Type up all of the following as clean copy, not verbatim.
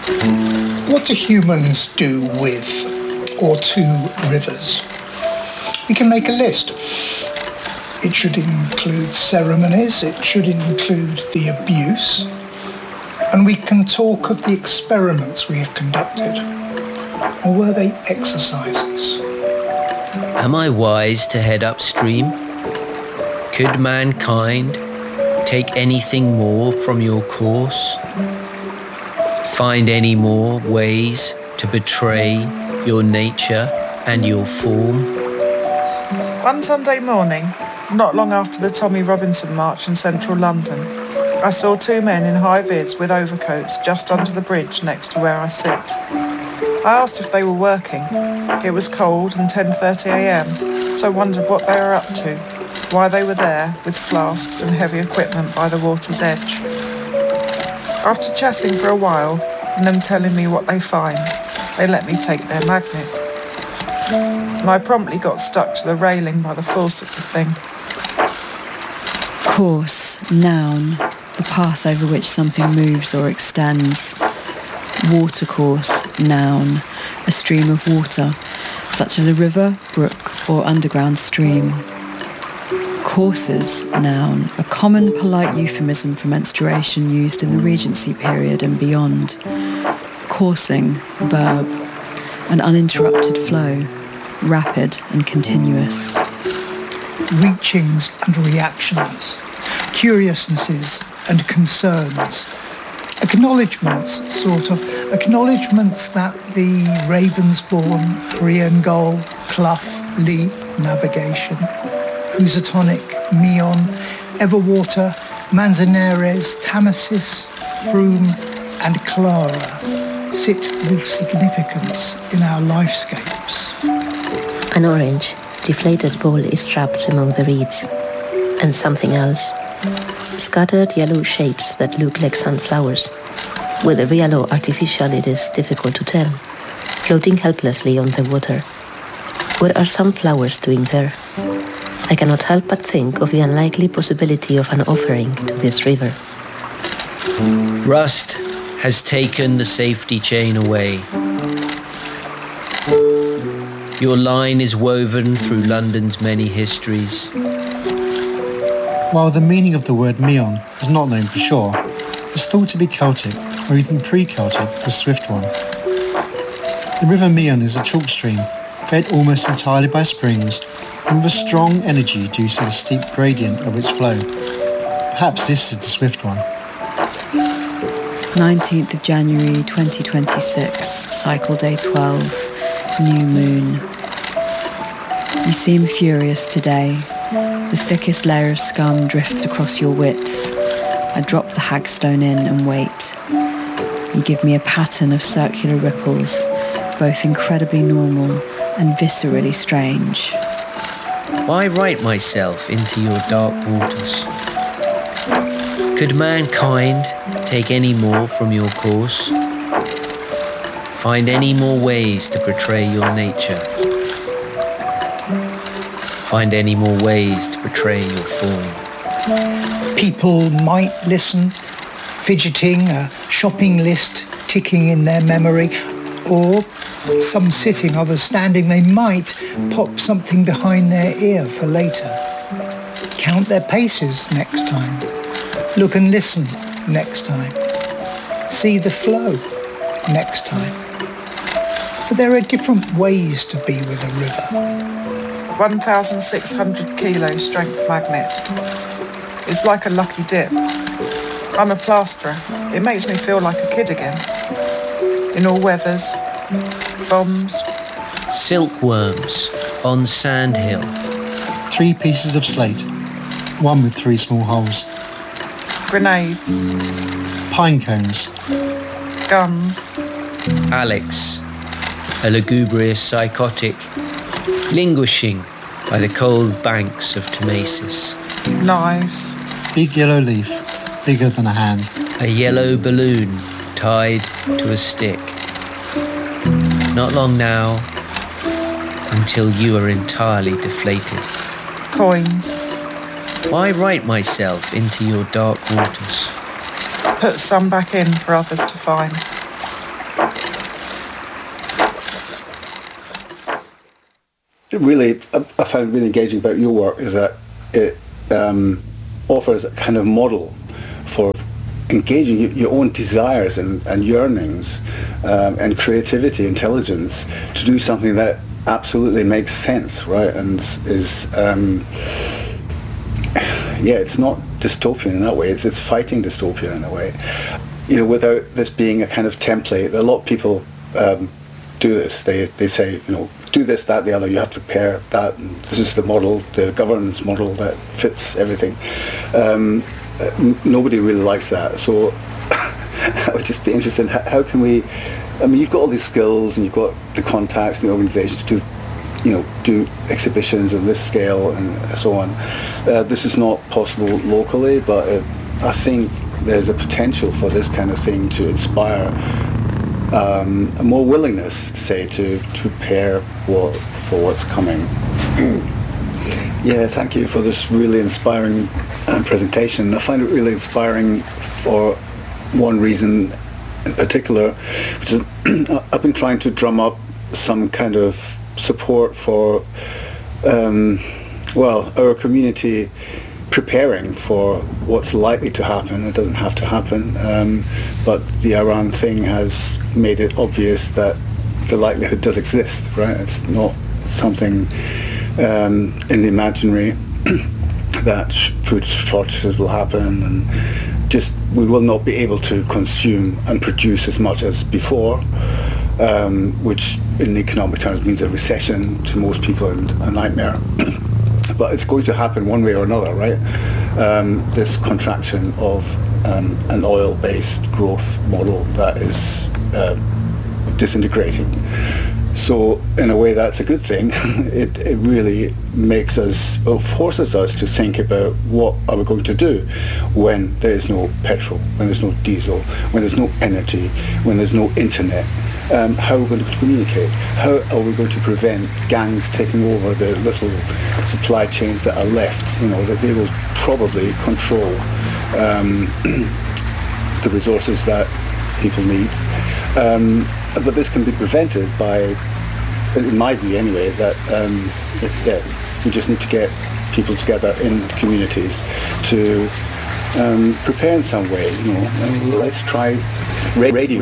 What do humans do with or to rivers? We can make a list. It should include ceremonies, it should include the abuse, and we can talk of the experiments we have conducted. Or were they exercises? Am I wise to head upstream? Could mankind take anything more from your course? Find any more ways to betray your nature and your form? One Sunday morning, not long after the Tommy Robinson March in central London, I saw two men in high-vis with overcoats just under the bridge next to where I sit. I asked if they were working. It was cold and 10:30 a.m, so wondered what they were up to, why they were there with flasks and heavy equipment by the water's edge. After chatting for a while and them telling me what they find, they let me take their magnet. And I promptly got stuck to the railing by the force of the thing. Course, noun, the path over which something moves or extends. Watercourse, noun, a stream of water, such as a river, brook, or underground stream. Courses, noun, a common polite euphemism for menstruation used in the Regency period and beyond. Coursing, verb, an uninterrupted flow, rapid and continuous. Reachings and reactions, curiousnesses and concerns, acknowledgements that the Ravensbourne, Korean Gull, Clough, Lee navigation, Housatonic, Meon, Everwater, Manzanares, Tamesis, Froome and Clara sit with significance in our lifescapes. An orange, deflated ball is trapped among the reeds. And something else. Scattered yellow shapes that look like sunflowers. Whether real or artificial, it is difficult to tell. Floating helplessly on the water. What are some flowers doing there? I cannot help but think of the unlikely possibility of an offering to this river. Rust has taken the safety chain away. Your line is woven through London's many histories. While the meaning of the word Meon is not known for sure, it's thought to be Celtic or even pre-Celtic for swift one. The River Meon is a chalk stream, fed almost entirely by springs and with a strong energy due to the steep gradient of its flow. Perhaps this is the swift one. 19th of January 2026, cycle day 12, new moon. You seem furious today. The thickest layer of scum drifts across your width. I drop the hagstone in and wait. You give me a pattern of circular ripples, both incredibly normal and viscerally strange. Why write myself into your dark waters? Could mankind take any more from your course? Find any more ways to portray your nature? Find any more ways to portray your form? People might listen, fidgeting, a shopping list ticking in their memory, or some sitting, others standing. They might pop something behind their ear for later. Count their paces next time. Look and listen next time. See the flow next time. But there are different ways to be with a river. 1,600 kilo strength magnet. It's like a lucky dip. I'm a plasterer. It makes me feel like a kid again. In all weathers. Bombs. Silkworms on Sandhill. 3 pieces of slate, one with 3 small holes. Grenades. Pine cones. Guns. Alex, a lugubrious psychotic, languishing by the cold banks of Tamasis. Knives. Big yellow leaf, bigger than a hand. A yellow balloon tied to a stick. Not long now, until you are entirely deflated. Coins. Why write myself into your dark waters? Put some back in for others to find. really I found really engaging about your work is that it offers a kind of model for engaging your own desires and yearnings and creativity, intelligence, to do something that absolutely makes sense, right? And is it's not dystopian in that way. It's fighting dystopia in a way. Without this being a kind of template. A lot of people do this. They say, do this, that, the other. You have to prepare that. And this is the model, the governance model that fits everything. Nobody really likes that. So I would just be interested in how can we. I mean, you've got all these skills and you've got the contacts and the organisations to do exhibitions on this scale and so on. This is not possible locally, but I think there's a potential for this kind of thing to inspire a more willingness, say, to prepare for what's coming. Yeah, thank you for this really inspiring presentation. I find it really inspiring for one reason in particular, which is I've been trying to drum up some kind of support for our community preparing for what's likely to happen. It doesn't have to happen, but the Iran thing has made it obvious that the likelihood does exist, right? It's not something in the imaginary that food shortages will happen and just we will not be able to consume and produce as much as before, which in economic terms means a recession to most people and a nightmare. But it's going to happen one way or another, right? This contraction of an oil-based growth model that is disintegrating. So in a way that's a good thing. It really makes us, forces us to think about what are we going to do when there is no petrol, when there's no diesel, when there's no energy, when there's no internet. How are we going to communicate? How are we going to prevent gangs taking over the little supply chains that are left? That they will probably control the resources that people need. But this can be prevented by, in my view anyway, that we just need to get people together in communities to prepare in some way. Let's try radio.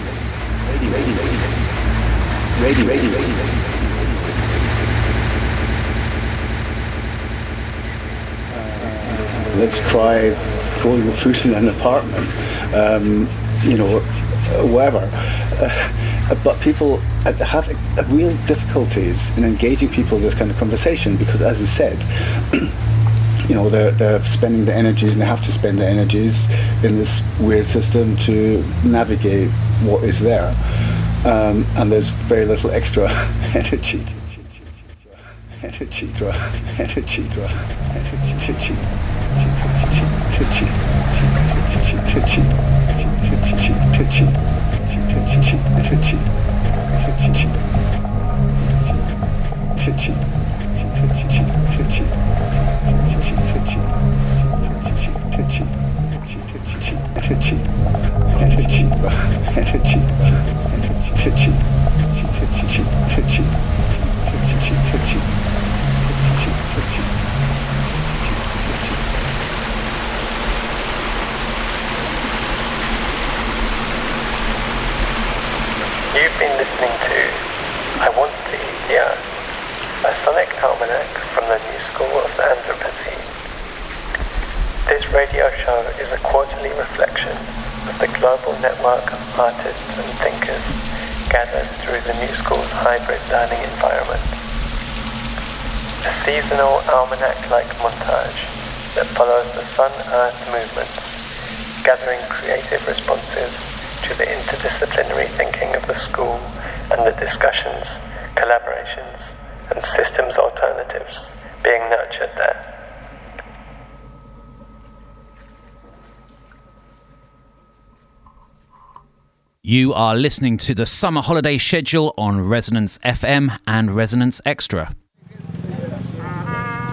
Let's try growing the fruit in an apartment, whatever. But people have real difficulties in engaging people in this kind of conversation because, as you said, they're spending the energies, and they have to spend the energies in this weird system to navigate what is there. And there's very little extra energy. You've been listening to I Want to Eat the Earth, a sonic almanac from the New School of Anthropocene. This radio show is a quarterly reflection of the global network of artists and thinkers gathered through the New School's hybrid learning environment. A seasonal almanac-like montage that follows the Sun-Earth movements, gathering creative responses to the interdisciplinary thinking of the school and the discussions, collaborations, and systems alternatives being nurtured there. You are listening to the summer holiday schedule on Resonance FM and Resonance Extra.